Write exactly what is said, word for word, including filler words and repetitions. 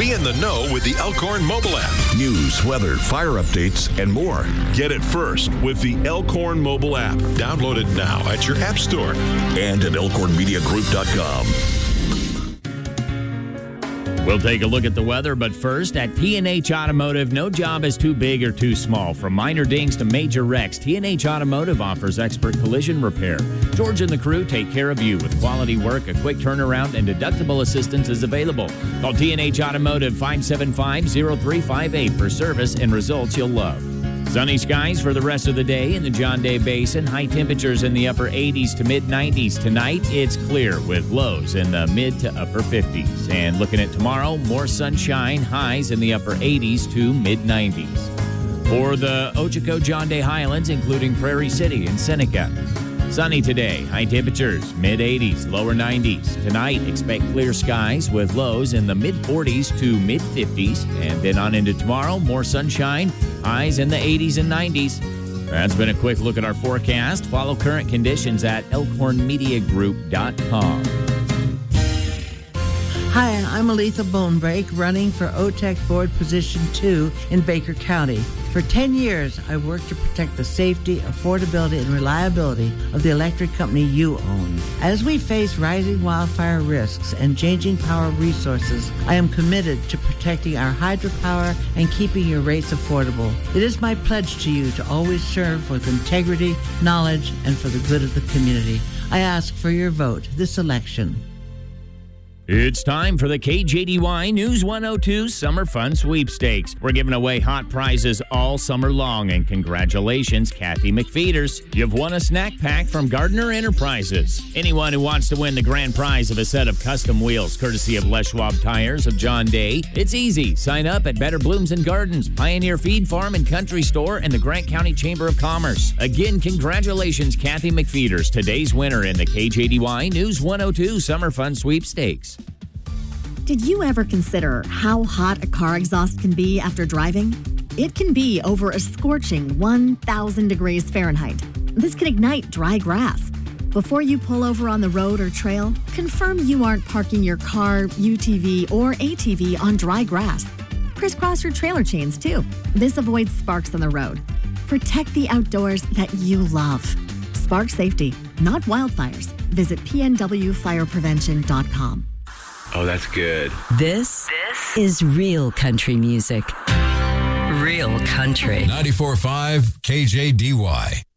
Be in the know with the Elkhorn mobile app. News, weather, fire updates, and more. Get it first with the Elkhorn mobile app. Download it now at your app store. And at elkhorn media group dot com. We'll take a look at the weather, but first, at T and H Automotive, no job is too big or too small. From minor dings to major wrecks, T and H Automotive offers expert collision repair. George and the crew take care of you with quality work, a quick turnaround, and deductible assistance is available. Call T and H Automotive five seven five, zero three five eight for service and results you'll love. Sunny skies for the rest of the day in the John Day Basin. High temperatures in the upper eighties to mid nineties. Tonight, it's clear with lows in the mid to upper fifties. And looking at tomorrow, more sunshine, highs in the upper eighties to mid nineties. For the Ochoco John Day Highlands, including Prairie City and Seneca. Sunny today, high temperatures, mid eighties, lower nineties. Tonight, expect clear skies with lows in the mid forties to mid fifties. And then on into tomorrow, more sunshine, highs in the eighties and nineties. That's been a quick look at our forecast. Follow current conditions at elkhorn media group dot com. Hi, I'm Aletha Bonebrake, running for O T E C Board Position two in Baker County. For ten years, I've worked to protect the safety, affordability, and reliability of the electric company you own. As we face rising wildfire risks and changing power resources, I am committed to protecting our hydropower and keeping your rates affordable. It is my pledge to you to always serve with integrity, knowledge, and for the good of the community. I ask for your vote this election. It's time for the K J D Y News one oh two Summer Fun Sweepstakes. We're giving away hot prizes all summer long, and congratulations, Kathy McFeeters. You've won a snack pack from Gardner Enterprises. Anyone who wants to win the grand prize of a set of custom wheels, courtesy of Les Schwab Tires of John Day, it's easy. Sign up at Better Blooms and Gardens, Pioneer Feed Farm and Country Store, and the Grant County Chamber of Commerce. Again, congratulations, Kathy McFeeters, today's winner in the K J D Y News one oh two Summer Fun Sweepstakes. Did you ever consider how hot a car exhaust can be after driving? It can be over a scorching one thousand degrees Fahrenheit. This can ignite dry grass. Before you pull over on the road or trail, confirm you aren't parking your car, U T V, or A T V on dry grass. Crisscross your trailer chains, too. This avoids sparks on the road. Protect the outdoors that you love. Spark safety, not wildfires. Visit P N W fire prevention dot com. Oh, that's good. This, this is real country music. Real country. ninety-four point five K J D Y.